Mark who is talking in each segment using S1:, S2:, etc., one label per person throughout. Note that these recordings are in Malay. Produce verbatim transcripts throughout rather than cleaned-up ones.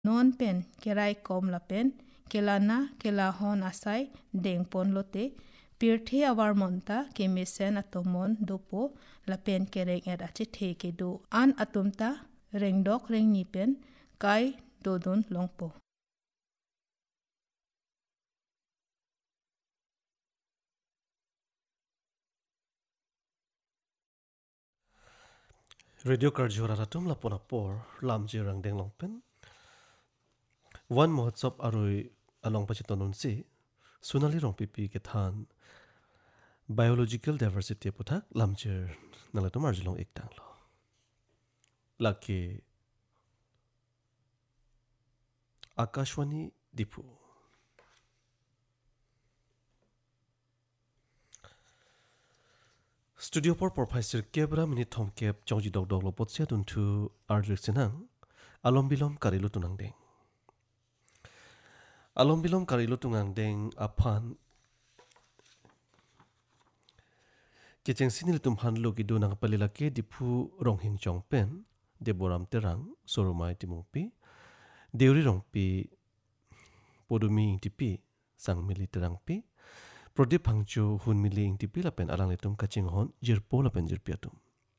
S1: non pen kerai kom la pen kelana kela hon asai deng pon lote pirthi awar monta kemisen atomon dopo la pen kereng era chi the ke do an atumta rengdok rengni pen kai dodon longpo
S2: Radio Karjora Ratum Lapona Por Lam Jirang Deng Longpen One Mohotsop Arui Along Pachitonun Si Sunali Rong Pipi Kethan Biological Diversity Putak Lamjir Nalatum Arjulong Iktang Lo Laki Akashwani Dipu Studio por Professor Kebra Mini Tom Kep Chongji Dog Dog Lopotsia Duntu Ardrik Sinang Alom Bilom Karilu Tunang Deng Alom Bilom Karilu Tunang Deng Apan Keceng Sinil Tum Hanlo Gidu Nang Palilake Dipu Ronghing Chong Pen Deboram Terang Soromai Timungpi Deuri Rongpi Podumi Tipi Sang Mili Terang Pi Prodip Hangchu Hun Mili Tipi Lapen Alang Litum Kaching Hon Jirpo Lapen Jirpiatum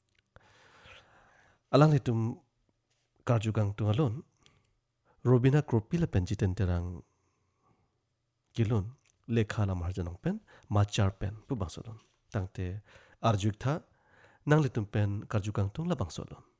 S2: Alang Litum Karjugang Tungalon Robina Kropi Lapen Jiten Terang Gilun Lekha Lam Harjanong Pen Machar Pen Pubangsolon Tangte Arjuk Tha Nang Litum Pen Karjugang Tung Labangsolon